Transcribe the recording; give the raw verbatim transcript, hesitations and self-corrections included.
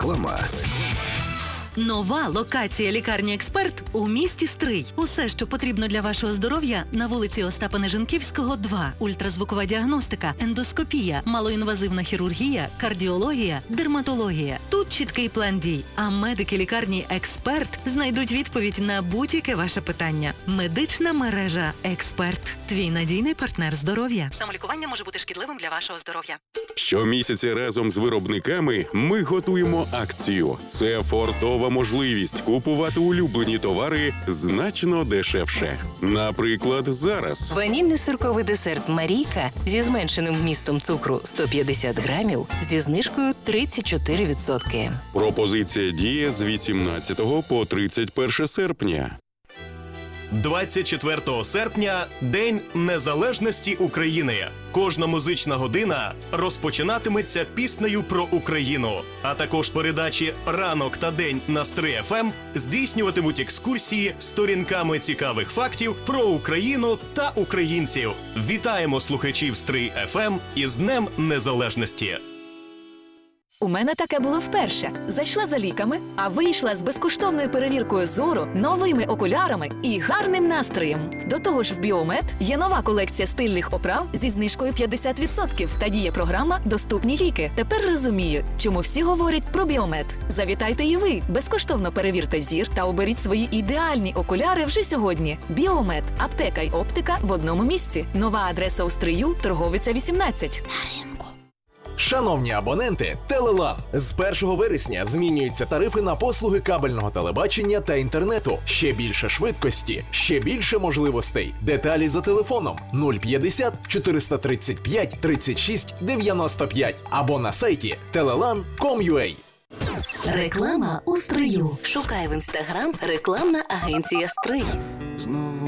Реклама. Нова локація лікарні «Експерт» у місті Стрий. Усе, що потрібно для вашого здоров'я, на вулиці Остапа Нежинківського, два. Ультразвукова діагностика, ендоскопія, малоінвазивна хірургія, кардіологія, дерматологія. Тут чіткий план дій. А медики лікарні «Експерт» знайдуть відповідь на будь-яке ваше питання. Медична мережа «Експерт». Твій надійний партнер здоров'я. Самолікування може бути шкідливим для вашого здоров'я. Щомісяця разом з виробниками ми готуємо акцію. Це фортова можливість купувати улюблені товари значно дешевше. Наприклад, зараз. Ванільний сирковий десерт «Марійка» зі зменшеним вмістом цукру сто п'ятдесят грамів зі знижкою тридцять чотири відсотки. Пропозиція діє з вісімнадцятого по тридцять перше серпня. двадцять четвертого серпня – День Незалежності України. Кожна музична година розпочинатиметься піснею про Україну. А також передачі «Ранок» та «День» на Стрий еф ем здійснюватимуть екскурсії сторінками цікавих фактів про Україну та українців. Вітаємо слухачів Стрий еф ем із Днем Незалежності! У мене таке було вперше. Зайшла за ліками, а вийшла з безкоштовною перевіркою зору, новими окулярами і гарним настроєм. До того ж в Біомед є нова колекція стильних оправ зі знижкою п'ятдесят відсотків та діє програма «Доступні ліки». Тепер розумію, чому всі говорять про Біомед. Завітайте і ви, безкоштовно перевірте зір та оберіть свої ідеальні окуляри вже сьогодні. Біомед. Аптека й оптика в одному місці. Нова адреса у Стрию, Торговиця вісімнадцять. На ринку. Шановні абоненти, Телелан. З першого вересня змінюються тарифи на послуги кабельного телебачення та інтернету. Ще більше швидкості, ще більше можливостей. Деталі за телефоном нуль п'ятдесят чотириста тридцять п'ять тридцять шість дев'яносто п'ять або на сайті телелан крапка ком крапка ю а. Реклама у Стрию. Шукай в інстаграм рекламна агенція «Стрий».